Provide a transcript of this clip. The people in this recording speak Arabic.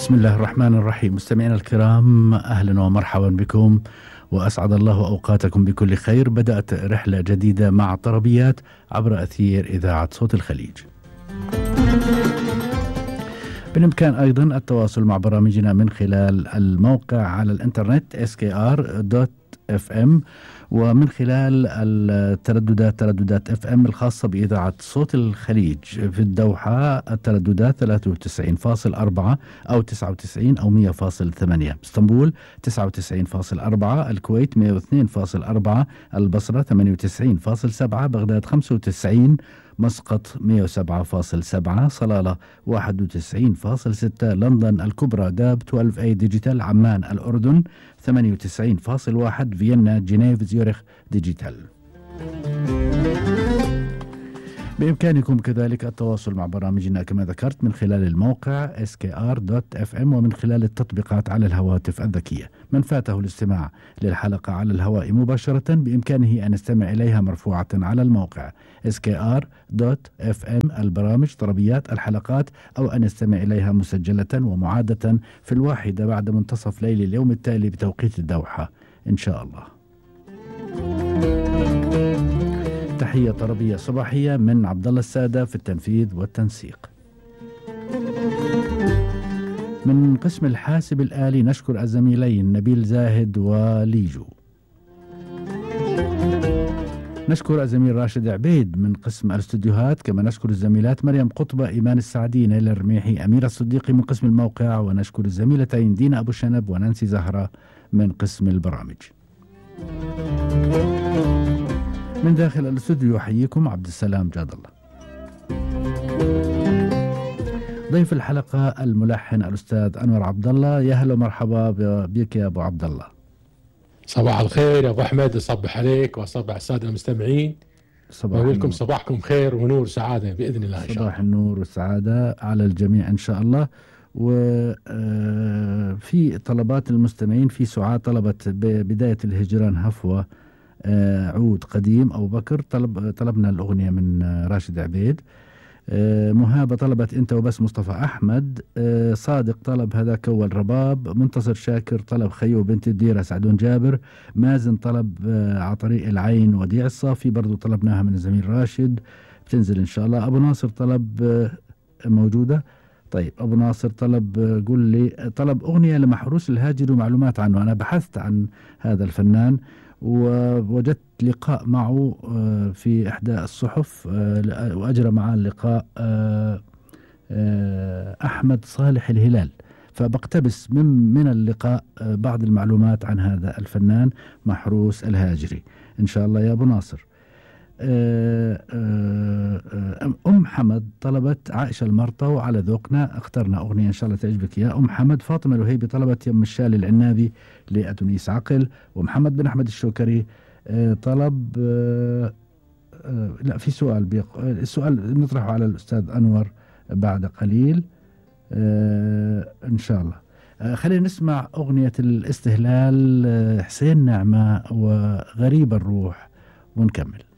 بسم الله الرحمن الرحيم. مستمعينا الكرام، أهلا ومرحبا بكم وأسعد الله أوقاتكم بكل خير. بدأت رحلة جديدة مع طربيات عبر أثير إذاعة صوت الخليج. بالإمكان أيضا التواصل مع برامجنا من خلال الموقع على الإنترنت skr.fm ومن خلال ترددات FM الخاصة بإذاعة صوت الخليج. في الدوحة الترددات 93.4 أو 99 أو 100.8، اسطنبول 99.4، الكويت 102.4، البصرة 98.7، بغداد 95، مسقط 107.7، صلالة 91.6، لندن الكبرى داب 12A ديجيتال، عمان الأردن 98.1، فيينا جنيف زيورخ ديجيتال. بإمكانكم كذلك التواصل مع برامجنا كما ذكرت من خلال الموقع skr.fm ومن خلال التطبيقات على الهواتف الذكية. من فاته الاستماع للحلقة على الهواء مباشرة بإمكانه أن يستمع إليها مرفوعة على الموقع skr.fm، البرامج، طربيات، الحلقات، أو أن يستمع إليها مسجلة ومعادة في 1 بعد منتصف ليل اليوم التالي بتوقيت الدوحة إن شاء الله. تحية طربية صباحية من عبد الله السادة في التنفيذ والتنسيق. من قسم الحاسب الآلي نشكر الزميلين نبيل زاهد وليجو. نشكر الزميل راشد عبيد من قسم الاستوديوهات، كما نشكر الزميلات مريم قطبة، إيمان السعدي، نيلة الرميحي، أميرة الصديقي من قسم الموقع، ونشكر الزميلتين دينا أبو شنب ونانسي زهرة من قسم البرامج. من داخل الاستوديو يحييكم عبد السلام جاد الله. ضيف الحلقة الملحن الأستاذ أنور عبد الله. يا هلا ومرحبا بك يا أبو عبد الله. صباح الخير يا أبو أحمد، أصبح عليك وأصبح السادة المستمعين. صباح لكم صباحكم خير ونور سعادة بإذن الله إن شاء الله. صباح النور والسعادة على الجميع إن شاء الله. وفي طلبات المستمعين، في سعاد طلبت بداية الهجران هفوة عود قديم أو بكر، طلبنا الأغنية من راشد عبيد. مهابة طلبت أنت وبس مصطفى أحمد. صادق طلب هذاك أول رباب. منتصر شاكر طلب خيو بنت الديرة سعدون جابر. مازن طلب عطريق العين وديع الصافي، برضو طلبناها من الزميل راشد، بتنزل إن شاء الله. أبو ناصر طلب موجودة. طيب أبو ناصر طلب قول لي، طلب أغنية لمحروس الهاجري ومعلومات عنه. أنا بحثت عن هذا الفنان ووجدت لقاء معه في إحدى الصحف، وأجرى معه اللقاء أحمد صالح الهلال، فبقتبس من اللقاء بعض المعلومات عن هذا الفنان محروس الهاجري إن شاء الله يا أبو ناصر. أم حمد طلبت عائشة المرطى وعلى ذوقنا، اخترنا أغنية إن شاء الله تعجبك يا أم حمد. فاطمة الوهيبي طلبت يم الشال العنابي لأدونيس عقل. ومحمد بن أحمد الشوكري طلب لا، في سؤال السؤال نطرحه على الأستاذ أنور بعد قليل إن شاء الله. خلينا نسمع أغنية الاستهلال، حسين نعمة وغريب الروح ونكمل.